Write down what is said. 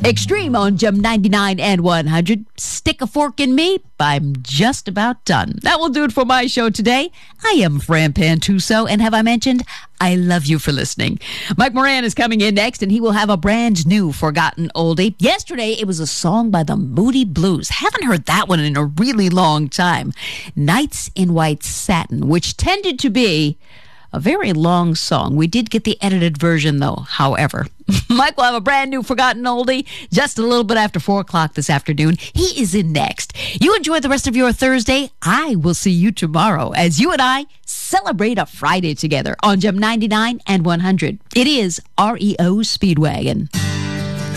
Extreme on Gem 99 and 100. Stick a fork in me. I'm just about done. That will do it for my show today. I am Fran Pantuso, and have I mentioned I love you for listening. Mike Moran is coming in next, and he will have a brand new forgotten oldie. Yesterday, it was a song by the Moody Blues. Haven't heard that one in a really long time. Nights in White Satin, which tended to be a very long song. We did get the edited version, though, however. Mike will have a brand new forgotten oldie just a little bit after 4 o'clock this afternoon. He is in next. You enjoy the rest of your Thursday. I will see you tomorrow as you and I celebrate a Friday together on Gem 99 and 100. It is REO Speedwagon.